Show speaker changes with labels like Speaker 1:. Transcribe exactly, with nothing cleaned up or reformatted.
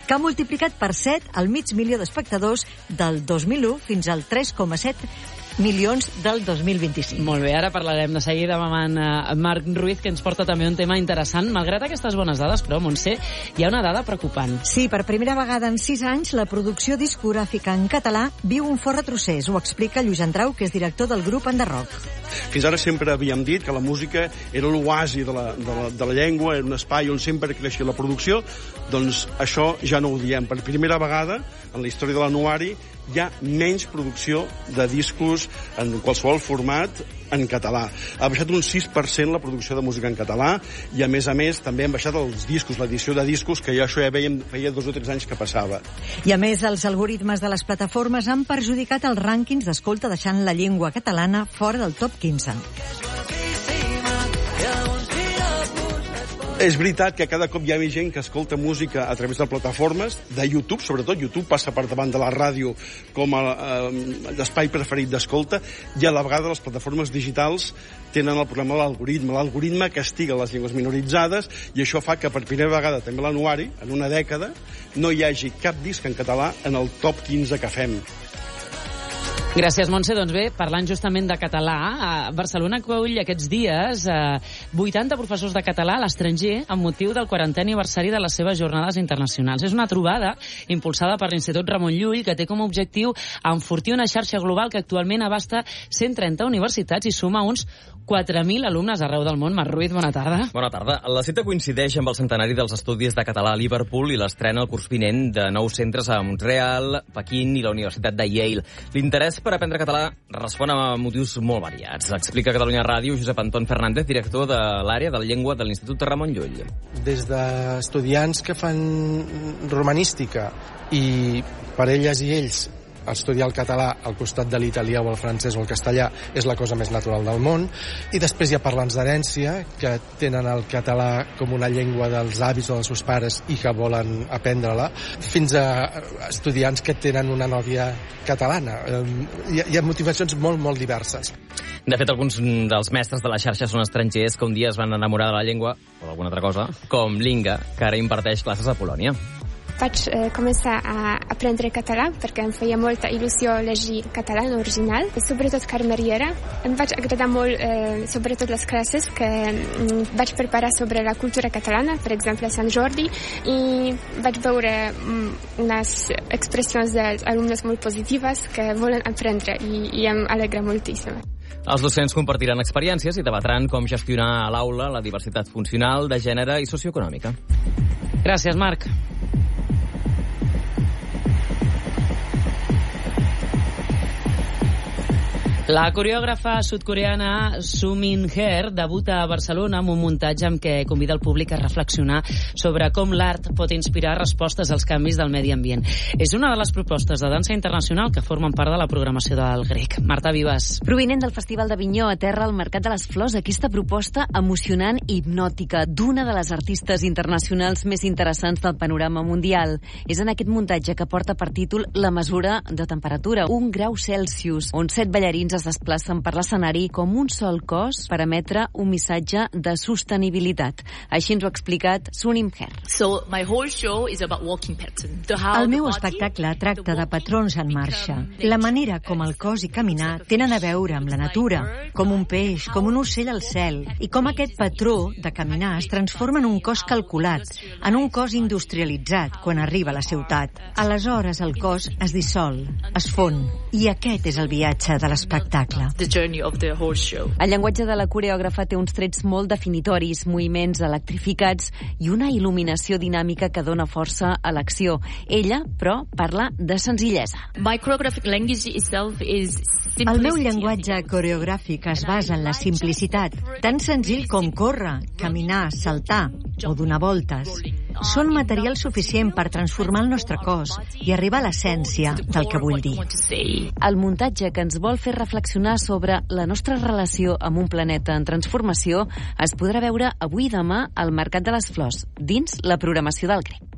Speaker 1: que ha multiplicat per set el mig milió d'espectadors del dos mil u fins al tres coma set milions del dos mil vint-i-cinc.
Speaker 2: Molt bé, ara parlarem de seguida amb en uh, Marc Ruiz, que ens porta també un tema interessant. Malgrat aquestes bones dades, però, Montse, hi ha una dada preocupant.
Speaker 1: Sí, per primera vegada en sis anys, la producció discogràfica en català viu un fort retrocés. Ho explica Lluís Andrau, que és director del grup Enderrock.
Speaker 3: Fins ara sempre havíem dit que la música era l'oasi de, la, de, la, de la llengua, era un espai on sempre creixia la producció. Doncs això ja no ho diem. Per primera vegada, en la història de l'anuari, hi ha menys producció de discos en qualsevol format en català. Ha baixat un sis per cent la producció de música en català i, a més a més, també han baixat els discos, l'edició de discos, que ja això ja veiem feia dos o tres anys que passava.
Speaker 1: I, a més, els algoritmes de les plataformes han perjudicat els rànquings d'escolta, deixant la llengua catalana fora del top quinze.
Speaker 3: És veritat que cada cop hi ha més gent que escolta música a través de plataformes, de YouTube, sobretot. YouTube passa per davant de la ràdio com a eh, l'espai preferit d'escolta, i a la vegada les plataformes digitals tenen el problema de l'algoritme. L'algoritme castiga les llengües minoritzades i això fa que per primera vegada també l'anuari, en una dècada, no hi hagi cap disc en català en el top quinze que fem.
Speaker 2: Gràcies, Montse. Doncs bé, parlant justament de català, a Barcelona acull aquests dies eh, vuitanta professors de català a l'estranger amb motiu del quarantè aniversari de les seves jornades internacionals. És una trobada impulsada per l'Institut Ramon Llull que té com a objectiu enfortir una xarxa global que actualment abasta cent trenta universitats i suma uns quatre mil alumnes arreu del món. Marc Ruiz, bona tarda.
Speaker 4: Bona tarda. La cita coincideix amb el centenari dels estudis de català a Liverpool i l'estrena el curs vinent de nous centres a Montreal, Pequín i la Universitat de Yale. L'interès per aprendre català respon a motius molt variats. Explica a Catalunya Ràdio Josep Anton Fernández, director de l'àrea de la llengua de l'Institut Ramon Llull.
Speaker 5: Des d'estudiants que fan romanística i per elles i ells estudiar el català al costat de l'italià o el francès o el castellà és la cosa més natural del món, i després hi ha parlants d'herència que tenen el català com una llengua dels avis o dels seus pares i que volen aprendre-la, fins a estudiants que tenen una nòvia catalana. Hi ha, hi ha motivacions molt, molt diverses.
Speaker 4: De fet, alguns dels mestres de la xarxa són estrangers que un dia es van enamorar de la llengua o d'alguna altra cosa, com Linga, que ara imparteix classes a Polònia.
Speaker 6: Vaig eh, començar a aprendre català perquè em feia molta il·lusió llegir català en original, sobretot Carme Riera. Em vaig agradar molt, eh, sobretot les classes que mm, vaig preparar sobre la cultura catalana, per exemple a Sant Jordi, i vaig veure mm, unes expressions dels alumnes molt positives que volen aprendre i, i em alegra moltíssim.
Speaker 4: Els docents compartiran experiències i debatran com gestionar a l'aula la diversitat funcional, de gènere i socioeconòmica.
Speaker 2: Gràcies, Marc. La coreògrafa sud-coreana Soo Min-her debuta a Barcelona amb un muntatge amb què convida el públic a reflexionar sobre com l'art pot inspirar respostes als canvis del medi ambient. És una de les propostes de dansa internacional que formen part de la programació del Grec. Marta Vives.
Speaker 7: Provinent del Festival d'Avinyó, aterra al Mercat de les Flors aquesta proposta emocionant i hipnòtica d'una de les artistes internacionals més interessants del panorama mundial. És en aquest muntatge que porta per títol La mesura de temperatura, un grau Celsius, on set ballarins es desplacen per l'escenari com un sol cos per emetre un missatge de sostenibilitat. Així ens ho ha explicat Soo Min-her.
Speaker 8: So my whole show is about walking pattern.
Speaker 1: El meu espectacle tracta de patrons en marxa. La manera com el cos i caminar tenen a veure amb la natura, com un peix, com un ocell al cel, i com aquest patró de caminar es transforma en un cos calculat, en un cos industrialitzat quan arriba a la ciutat. Aleshores el cos es dissol, es fon, i aquest és el viatge de l'espectacle.
Speaker 8: The journey of the whole show.
Speaker 7: El llenguatge de la coreògrafa té uns trets molt definitoris, moviments electrificats i una il·luminació dinàmica que dona força a l'acció. Ella, però, parla de senzillesa.
Speaker 8: My choreographic language itself is
Speaker 1: El meu llenguatge coreogràfic es basa en la simplicitat, tan senzill com córrer, caminar, saltar o donar voltes. Són material suficient per transformar el nostre cos i arribar a l'essència del que vull dir.
Speaker 7: El muntatge que ens vol fer reflexionar sobre la nostra relació amb un planeta en transformació es podrà veure avui i demà al Mercat de les Flors, dins la programació del Grec.